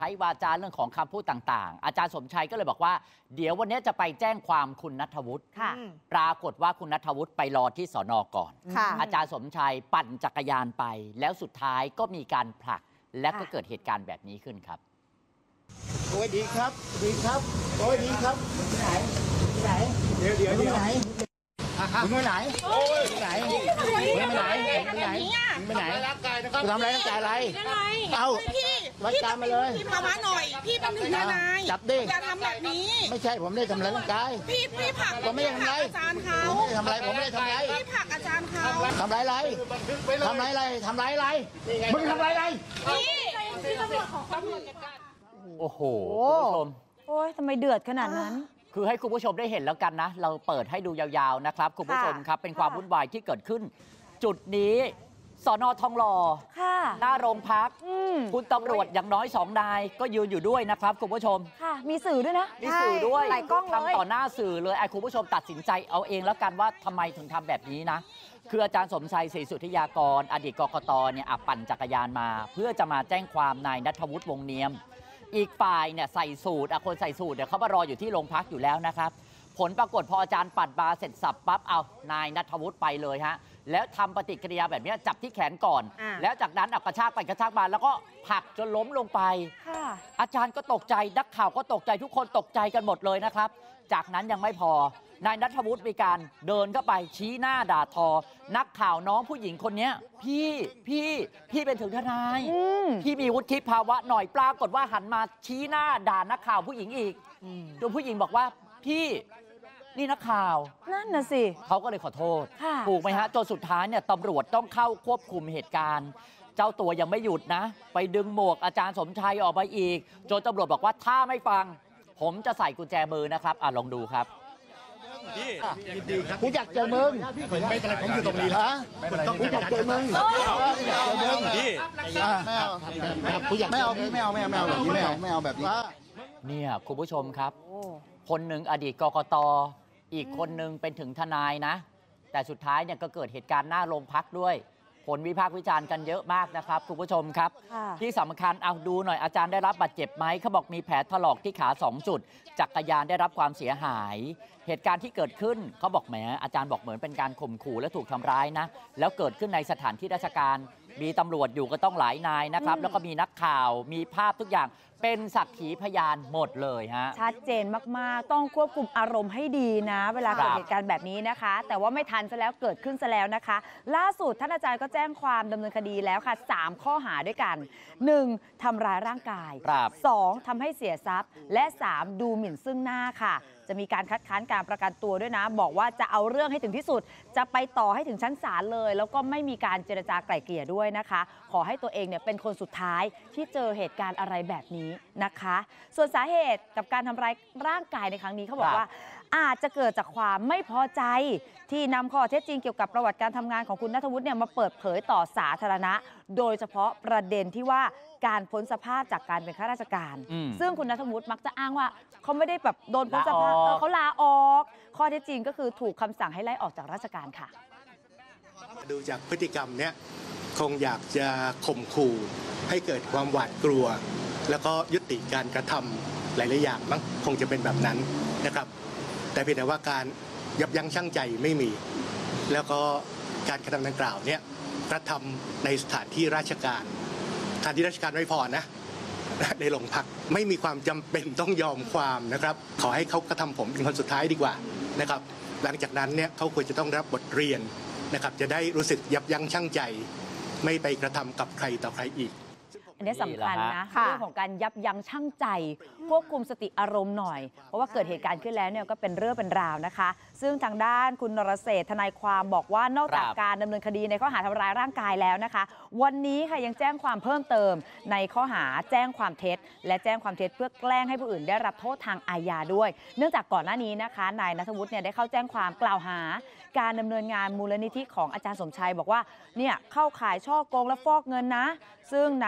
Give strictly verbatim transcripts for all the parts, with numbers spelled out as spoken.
ใช้วาจาเรื่องของคำพูดต่างๆอาจารย์สมชัยก็เลยบอกว่าเดี๋ยววันนี้จะไปแจ้งความคุณณัฐวุฒิปรากฏว่าคุณณัฐวุฒิไปรอที่สน.ก่อนอาจารย์สมชัยปั่นจักรยานไปแล้วสุดท้ายก็มีการผลักและก็เกิดเหตุการณ์แบบนี้ขึ้นครับโอ้ยดีครับดีครับโอ้ยดีครับที่ไหนที่ไหนเดี๋ยวเดี๋ยวที่ไหนมึงไปไหนไปไหนมึงไปไหนไปไหนมึงไปไหนร่างกายนะครับทำอะไรร่างกายอะไรเอาพี่วัดการมาเลยพี่ภาวะหน่อยพี่เป็นถึงทนายจับดิอย่าทำแบบนี้ไม่ใช่ผมไม่ได้ทำอะไรร่างกายพี่พี่ผักผมไม่ได้ทำอะไรอาจารย์เขาทำอะไรผมไม่ได้ทำอะไรพี่ผักอาจารย์เขาทำอะไรอะไรทำอะไรอะไรทำอะไรอะไรมึงทำอะไรอะไรพี่พี่ตำรวจของตำรวจโอ้โหคุณผู้ชมโอ้ยทำไมเดือดขนาดนั้นคือให้คุณผู้ชมได้เห็นแล้วกันนะเราเปิดให้ดูยาวๆนะครับคุณผู้ชมครับเป็นความวุ่นวายที่เกิดขึ้นจุดนี้สน.ทองหล่อหน้าโรงพักคุณตำรวจอย่างน้อยสองนายก็ยืนอยู่ด้วยนะครับคุณผู้ชมค่ะมีสื่อด้วยนะมีสื่อด้วยหลายกล้องเลยทำต่อหน้าสื่อเลยไอ้คุณผู้ชมตัดสินใจเอาเองแล้วกันว่าทำไมถึงทำแบบนี้นะคืออาจารย์สมชัยศรีสุทธิยากรอดีตกกต.เนี่ยปั่นจักรยานมาเพื่อจะมาแจ้งความนายณัฐวุฒิวงศ์เนียมอีกฝ่ายเนี่ยใส่สูตรคนใส่สูตรเนี่ยเขามารออยู่ที่โรงพักอยู่แล้วนะครับผลปรากฏพออาจารย์ปัดบาเสร็จสับปั๊บเอานายณัฐวุฒิไปเลยฮะแล้วทำปฏิกิริยาแบบนี้จับที่แขนก่อนแล้วจากนั้นกระชากไปกระชากมาแล้วก็ผลักจนล้มลงไปอาจารย์ก็ตกใจนักข่าวก็ตกใจทุกคนตกใจกันหมดเลยนะครับจากนั้นยังไม่พอนายณัฐวุฒิมีการเดินเข้าไปชี้หน้าด่าทอนักข่าวน้องผู้หญิงคนนี้พี่พี่พี่เป็นถึงทนายพี่มีวุฒิภาวะหน่อยปรากฏว่าหันมาชี้หน้าด่านักข่าวผู้หญิงอีกตัวผู้หญิงบอกว่าพี่นี่นักข่าวนั่นน่ะสิเขาก็เลยขอโทษถูกไหมฮะจนสุดท้ายเนี่ยตำรวจต้องเข้าควบคุมเหตุการณ์เจ้าตัวยังไม่หยุดนะไปดึงหมวกอาจารย์สมชัยออกไปอีกจนตำรวจบอกว่าถ้าไม่ฟังผมจะใส่กุญแจมือนะครับอ่ะลองดูครับพี่กูอยากเจอมึงไม่เป็นไรผมอยู่ตรงนี้แล้วกูอยากเจอมึงพี่ไม่เอากูอยากไม่เอาพี่ไม่เอาไม่เอาไม่เอาแบบนี้ไม่เอาไม่เอาแบบนี้เนี่ยคุณผู้ชมครับคนหนึ่งอดีตกกต.อีกคนหนึ่งเป็นถึงทนายนะแต่สุดท้ายเนี่ยก็เกิดเหตุการณ์หน้าโรงพักด้วยผลวิพากษ์วิจารณ์กันเยอะมากนะครับคุณผู้ชมครับที่สำคัญเอาดูหน่อยอาจารย์ได้รับบาดเจ็บไหมเขาบอกมีแผลถลอกที่ขาสองจุดจักรยานได้รับความเสียหายเหตุการณ์ที่เกิดขึ้นเขาบอกแหมอาจารย์บอกเหมือนเป็นการข่มขู่และถูกทำร้ายนะแล้วเกิดขึ้นในสถานที่ราชการมีตำรวจอยู่ก็ต้องหลายนายนะครับแล้วก็มีนักข่าวมีภาพทุกอย่างเป็นสักขีพยานหมดเลยฮะชัดเจนมากๆต้องควบคุมอารมณ์ให้ดีนะเวลาเกิดเหตุการณ์แบบนี้นะคะแต่ว่าไม่ทันซะแล้วเกิดขึ้นซะแล้วนะคะล่าสุดท่านอาจารย์ก็แจ้งความดำเนินคดีแล้วค่ะสามข้อหาด้วยกันหนึ่งทำร้ายร่างกายสองทำให้เสียทรัพย์และสามดูหมิ่นซึ่งหน้าค่ะจะมีการคัดค้านการประกันตัวด้วยนะบอกว่าจะเอาเรื่องให้ถึงที่สุดจะไปต่อให้ถึงชั้นศาลเลยแล้วก็ไม่มีการเจรจาไกล่เกลี่ยด้วยนะคะขอให้ตัวเองเนี่ยเป็นคนสุดท้ายที่เจอเหตุการณ์อะไรแบบนี้นะคะส่วนสาเหตุกับการทำร้ายร่างกายในครั้งนี้เขาบอกว่าอาจจะเกิดจากความไม่พอใจที่นำข้อเท็จจริงเกี่ยวกับประวัติการทำงานของคุณณัฐวุฒิเนี่ยมาเปิดเผยต่อสาธารณะโดยเฉพาะประเด็นที่ว่าการพ้นสภาพจากการเป็นข้าราชการซึ่งคุณณัฐวุฒิมักจะอ้างว่าเขาไม่ได้แบบโดนพ้นสภาพเขาลาออกข้อเท็จจริงก็คือถูกคำสั่งให้ไล่ออกจากราชการค่ะดูจากพฤติกรรมเนี้ยคงอยากจะข่มขู่ให้เกิดความหวาดกลัวแล้วก็ยุติการกระทำหลายๆอย่างมั้งคงจะเป็นแบบนั้นนะครับแต่เพียงแต่ว่าการยับยั้งชั่งใจไม่มีแล้วก็การกระทำดังกล่าวเนี่ยกระทำในสถานที่ราชการสถานที่ราชการไม่พอนะในโรงพักไม่มีความจำเป็นต้องยอมความนะครับขอให้เขากระทำผมเป็นคนสุดท้ายดีกว่านะครับหลังจากนั้นเนี่ยเขาควรจะต้องรับบทเรียนนะครับจะได้รู้สึกยับยั้งชั่งใจไม่ไปกระทำกับใครต่อใครอีกอันนี้สำคัญนะเรื่องของการยับยั้งชั่งใจควบคุมสติอารมณ์หน่อยเพราะว่าเกิดเหตุการณ์ขึ้นแล้วเนี่ยก็เป็นเรื่องเป็นราวนะคะซึ่งทางด้านคุณนรเศรษฐ์ทนายความบอกว่านอกจากการดำเนินคดีในข้อหาทำร้ายร่างกายแล้วนะคะวันนี้ค่ะยังแจ้งความเพิ่มเติมในข้อหาแจ้งความเท็จและแจ้งความเท็จเพื่อแกล้งให้ผู้อื่นได้รับโทษทางอาญาด้วยเนื่องจากก่อนหน้านี้นะคะนายณัฐวุฒิเนี่ยได้เข้าแจ้งความกล่าวหาการดำเนินงานมูลนิธิของอาจารย์สมชัยบอกว่าเนี่ยเข้าข่ายช่อโกงและฟอกเงินนะซึ่งนายนรเศรษฐ์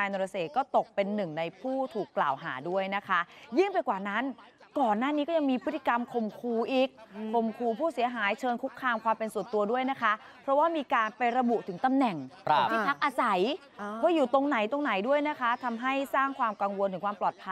กก็ตกเป็นหนึ่งในผู้ถูกกล่าวหาด้วยนะคะ ยิ่งไปกว่านั้นก่อนหน้านี้ก็ยังมีพฤติกรรมข่มขู่อีกข่มขู่ผู้เสียหายเชิญคุกคามความเป็นส่วนตัวด้วยนะคะ เพราะว่ามีการไประบุถึงตำแหน่งครับที่พักอาศัยว่าอยู่ตรงไหนตรงไหนด้วยนะคะทำให้สร้างความกังวลถึงความปลอดภัย